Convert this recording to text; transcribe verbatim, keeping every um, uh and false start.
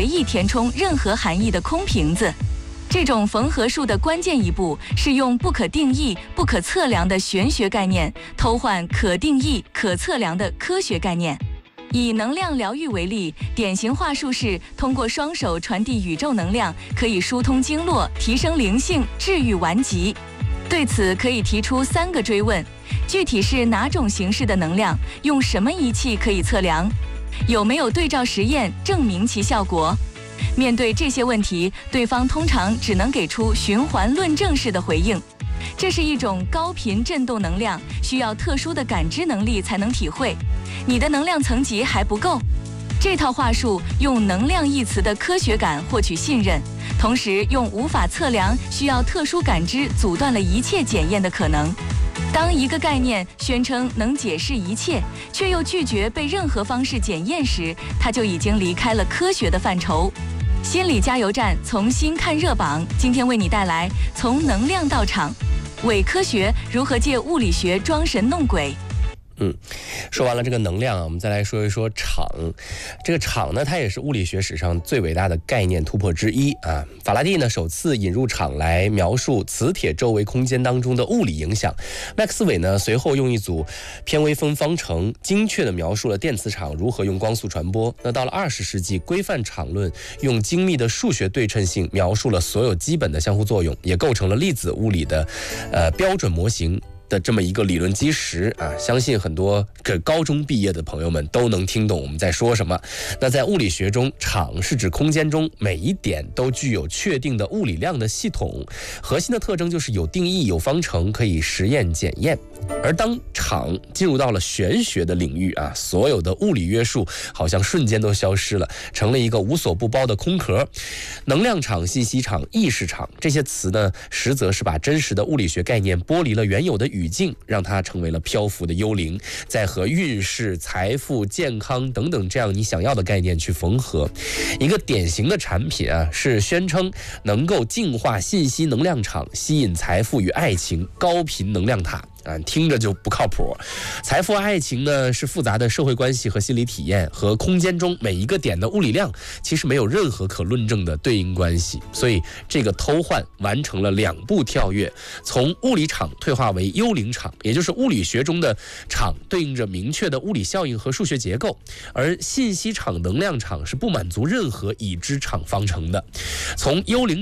意填充任何含义的空瓶子。这种缝合术的关键一步是用不可定义、不可测量的玄学概念偷换可定义、可测量的科学概念。以能量疗愈为例，典型话术是通过双手传递宇宙能量，可以疏通经络、提升灵性、治愈顽疾。对此可以提出三个追问：具体是哪种形式的能量？用什么仪器可以测量？有没有对照实验证明其效果？面对这些问题，对方通常只能给出循环论证式的回应。这是一种高频振动能量，需要特殊的感知能力才能体会。你的能量层级还不够。这套话术用能量一词的科学感获取信任，同时用无法测量、需要特殊感知阻断了一切检验的可能。当一个概念宣称能解释一切，却又拒绝被任何方式检验时，它就已经离开了科学的范畴。心理加油站从新看热榜，今天为你带来从能量到场，伪科学如何借物理学装神弄鬼。 嗯，说完了这个能量啊，我们再来说一说场。这个场呢，它也是物理学史上最伟大的概念突破之一啊。法拉第呢首次引入场来描述磁铁周围空间当中的物理影响。麦克斯韦呢随后用一组偏微分方程精确地描述了电磁场如何用光速传播。那到了二十世纪，规范场论用精密的数学对称性描述了所有基本的相互作用，也构成了粒子物理的呃标准模型的这么一个理论基石啊，相信很多个高中毕业的朋友们都能听懂我们在说什么。那在物理学中，场是指空间中每一点都具有确定的物理量的系统，核心的特征就是有定义、有方程，可以实验检验。而当场进入到了玄学的领域啊，所有的物理约束好像瞬间都消失了，成了一个无所不包的空壳。能量场、信息场、意识场这些词呢，实则是把真实的物理学概念剥离了原有的语境，让它成为了漂浮的幽灵，在和运势、财富、健康等等这样你想要的概念去缝合。一个典型的产品啊，是宣称能够净化信息能量场，吸引财富与爱情，高频能量塔。啊，听着就不靠谱。财富、爱情呢，是复杂的社会关系和心理体验，和空间中每一个点的物理量其实没有任何可论证的对应关系。所以这个偷换完成了两步跳跃，从物理场退化为幽灵场，也就是物理学中的场对应着明确的物理效应和数学结构，而信息场、能量场是不满足任何已知场方程的。从幽灵